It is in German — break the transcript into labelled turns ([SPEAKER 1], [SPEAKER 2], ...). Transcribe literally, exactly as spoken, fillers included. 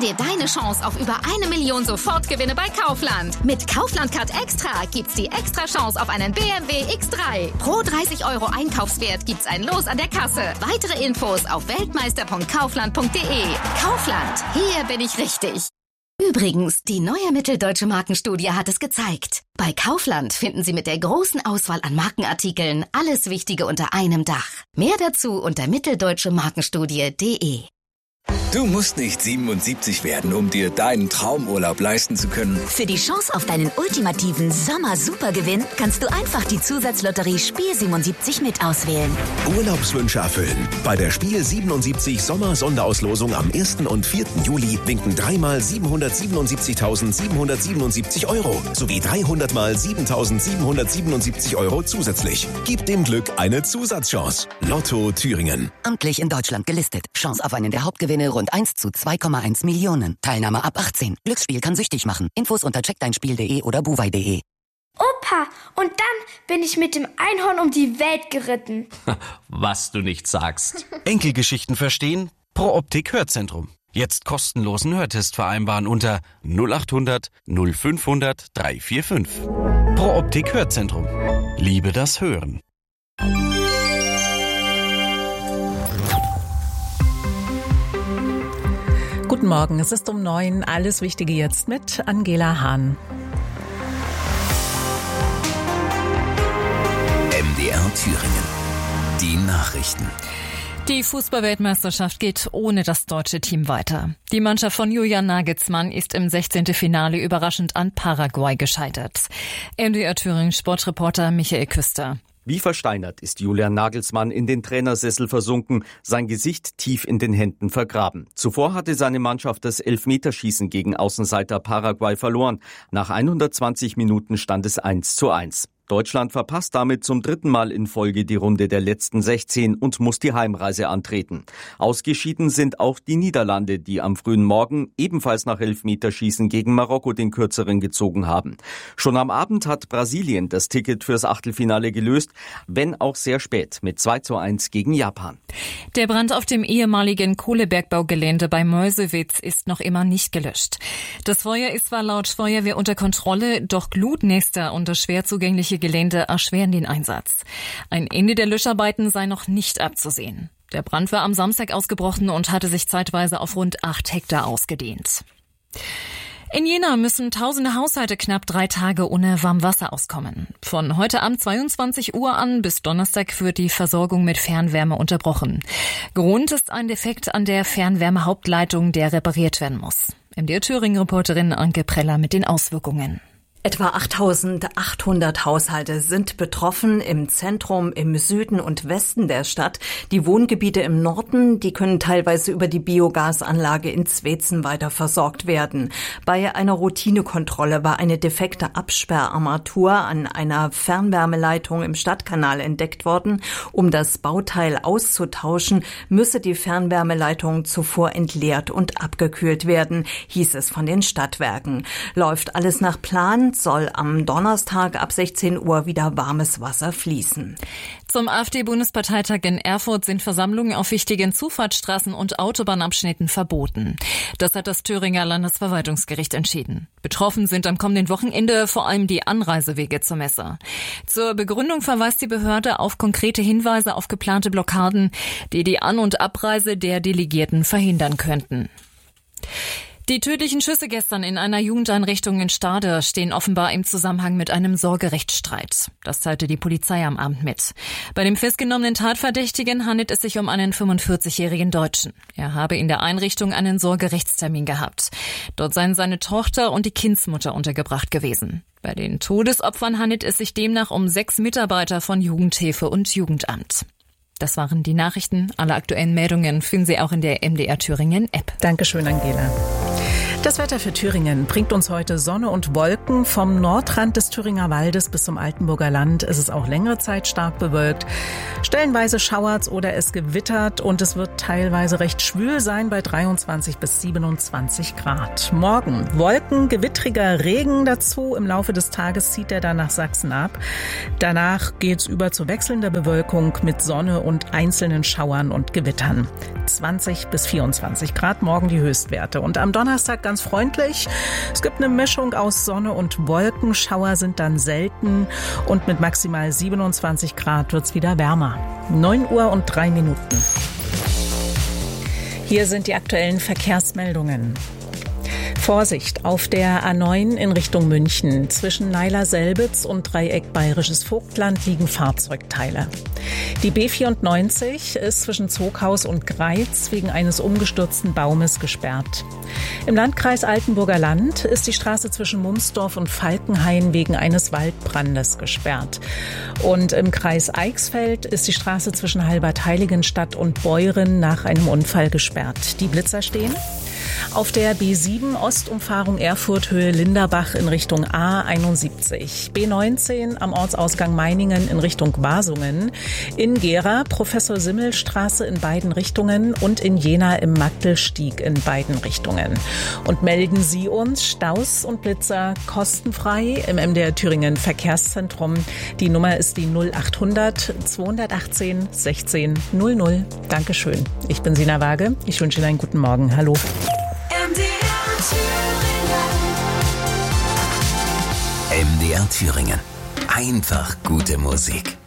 [SPEAKER 1] dir deine Chance auf über eine Million Sofortgewinne bei Kaufland. Mit Kaufland Card Extra gibt's die extra Chance auf einen B M W X drei. Pro dreißig Euro Einkaufswert gibt's ein Los an der Kasse. Weitere Infos auf weltmeister punkt kaufland punkt de. Kaufland, hier bin ich richtig. Übrigens, die neue Mitteldeutsche Markenstudie hat es gezeigt. Bei Kaufland finden Sie mit der großen Auswahl an Markenartikeln alles Wichtige unter einem Dach. Mehr dazu unter mitteldeutsche markenstudie punkt de.
[SPEAKER 2] Du musst nicht siebenundsiebzig werden, um dir deinen Traumurlaub leisten zu können.
[SPEAKER 3] Für die Chance auf deinen ultimativen Sommer-Supergewinn kannst du einfach die Zusatzlotterie Spiel siebenundsiebzig mit auswählen.
[SPEAKER 4] Urlaubswünsche erfüllen. Bei der Spiel siebenundsiebzig Sommer-Sonderauslosung am ersten und vierten Juli winken dreimal siebenhundertsiebenundsiebzigtausendsiebenhundertsiebenundsiebzig Euro sowie dreihundert mal siebentausendsiebenhundertsiebenundsiebzig Euro zusätzlich. Gib dem Glück eine Zusatzchance. Lotto Thüringen.
[SPEAKER 5] Amtlich in Deutschland gelistet. Chance auf einen der Hauptgewinne rund eins zu zwei Komma eins Millionen. Teilnahme ab achtzehn. Glücksspiel kann süchtig machen. Infos unter check dein spiel punkt de oder buwei punkt de.
[SPEAKER 6] Opa, und dann bin ich mit dem Einhorn um die Welt geritten.
[SPEAKER 7] Was du nicht sagst.
[SPEAKER 8] Enkelgeschichten verstehen? Pro Optik Hörzentrum. Jetzt kostenlosen Hörtest vereinbaren unter null achthundert null fünfhundert dreihundertfünfundvierzig. Pro Optik Hörzentrum. Liebe das Hören.
[SPEAKER 9] Guten Morgen, es ist um neun. Alles Wichtige jetzt mit Angela Hahn.
[SPEAKER 2] M D R Thüringen. Die Nachrichten.
[SPEAKER 10] Die Fußball-Weltmeisterschaft geht ohne das deutsche Team weiter. Die Mannschaft von Julian Nagelsmann ist im sechzehnten Finale überraschend an Paraguay gescheitert. M D R Thüringen Sportreporter Michael Küster.
[SPEAKER 11] Wie versteinert ist Julian Nagelsmann in den Trainersessel versunken, sein Gesicht tief in den Händen vergraben. Zuvor hatte seine Mannschaft das Elfmeterschießen gegen Außenseiter Paraguay verloren. Nach hundertzwanzig Minuten stand es eins zu eins. Deutschland verpasst damit zum dritten Mal in Folge die Runde der letzten sechzehn und muss die Heimreise antreten. Ausgeschieden sind auch die Niederlande, die am frühen Morgen ebenfalls nach Elfmeterschießen gegen Marokko den kürzeren gezogen haben. Schon am Abend hat Brasilien das Ticket fürs Achtelfinale gelöst, wenn auch sehr spät mit zwei zu eins gegen Japan.
[SPEAKER 10] Der Brand auf dem ehemaligen Kohlebergbaugelände bei Meuselwitz ist noch immer nicht gelöscht. Das Feuer ist zwar laut Feuerwehr unter Kontrolle, doch Glutnester und das schwer zugängliche Gelände erschweren den Einsatz. Ein Ende der Löscharbeiten sei noch nicht abzusehen. Der Brand war am Samstag ausgebrochen und hatte sich zeitweise auf rund acht Hektar ausgedehnt. In Jena müssen tausende Haushalte knapp drei Tage ohne Warmwasser auskommen. Von heute Abend zweiundzwanzig Uhr an bis Donnerstag wird die Versorgung mit Fernwärme unterbrochen. Grund ist ein Defekt an der Fernwärmehauptleitung, der repariert werden muss. M D R Thüringen-Reporterin Anke Preller mit den Auswirkungen.
[SPEAKER 12] Etwa achttausendachthundert Haushalte sind betroffen im Zentrum, im Süden und Westen der Stadt. Die Wohngebiete im Norden, die können teilweise über die Biogasanlage in Zwetzen weiter versorgt werden. Bei einer Routinekontrolle war eine defekte Absperrarmatur an einer Fernwärmeleitung im Stadtkanal entdeckt worden. Um das Bauteil auszutauschen, müsse die Fernwärmeleitung zuvor entleert und abgekühlt werden, hieß es von den Stadtwerken. Läuft alles nach Plan, soll am Donnerstag ab sechzehn Uhr wieder warmes Wasser fließen.
[SPEAKER 10] Zum AfD-Bundesparteitag in Erfurt sind Versammlungen auf wichtigen Zufahrtsstraßen und Autobahnabschnitten verboten. Das hat das Thüringer Landesverwaltungsgericht entschieden. Betroffen sind am kommenden Wochenende vor allem die Anreisewege zur Messe. Zur Begründung verweist die Behörde auf konkrete Hinweise auf geplante Blockaden, die die An- und Abreise der Delegierten verhindern könnten. Die tödlichen Schüsse gestern in einer Jugendeinrichtung in Stade stehen offenbar im Zusammenhang mit einem Sorgerechtsstreit. Das teilte die Polizei am Abend mit. Bei dem festgenommenen Tatverdächtigen handelt es sich um einen fünfundvierzigjährigen Deutschen. Er habe in der Einrichtung einen Sorgerechtstermin gehabt. Dort seien seine Tochter und die Kindsmutter untergebracht gewesen. Bei den Todesopfern handelt es sich demnach um sechs Mitarbeiter von Jugendhilfe und Jugendamt. Das waren die Nachrichten. Alle aktuellen Meldungen finden Sie auch in der M D R Thüringen App.
[SPEAKER 9] Dankeschön, Angela. Das Wetter für Thüringen bringt uns heute Sonne und Wolken. Vom Nordrand des Thüringer Waldes bis zum Altenburger Land ist es auch längere Zeit stark bewölkt. Stellenweise schauert's oder es gewittert und es wird teilweise recht schwül sein bei dreiundzwanzig bis siebenundzwanzig Grad. Morgen Wolken, gewittriger Regen dazu. Im Laufe des Tages zieht er dann nach Sachsen ab. Danach geht's über zu wechselnder Bewölkung mit Sonne und einzelnen Schauern und Gewittern. zwanzig bis vierundzwanzig Grad morgen die Höchstwerte. Und am Donnerstag ganz freundlich. Es gibt eine Mischung aus Sonne und Wolken. Schauer sind dann selten und mit maximal siebenundzwanzig Grad wird's wieder wärmer. neun Uhr und drei Minuten. Hier sind die aktuellen Verkehrsmeldungen. Vorsicht auf der A neun in Richtung München. Zwischen Naila-Selbitz und Dreieck Bayerisches Vogtland liegen Fahrzeugteile. Die B vierundneunzig ist zwischen Zoghaus und Greiz wegen eines umgestürzten Baumes gesperrt. Im Landkreis Altenburger Land ist die Straße zwischen Mumsdorf und Falkenhain wegen eines Waldbrandes gesperrt. Und im Kreis Eichsfeld ist die Straße zwischen Halbert-Heiligenstadt und Beuren nach einem Unfall gesperrt. Die Blitzer stehen. Auf der B sieben Ostumfahrung Erfurt Höhe Linderbach in Richtung A einundsiebzig. B neunzehn am Ortsausgang Meiningen in Richtung Wasungen. In Gera Professor Simmel Straße in beiden Richtungen und in Jena im Magdelstieg in beiden Richtungen. Und melden Sie uns Staus und Blitzer kostenfrei im M D R Thüringen Verkehrszentrum. Die Nummer ist die null achthundert zweihundertachtzehn sechzehn null null. Dankeschön. Ich bin Sina Waage. Ich wünsche Ihnen einen guten Morgen. Hallo.
[SPEAKER 4] M D R Thüringen. Einfach gute Musik.